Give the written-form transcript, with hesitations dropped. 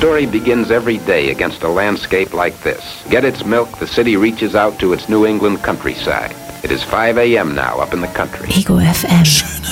story begins every day against a landscape like this. Get its milk, the city reaches out to its New England countryside. It is 5 a.m. now up in the country. Ego FM. Schöne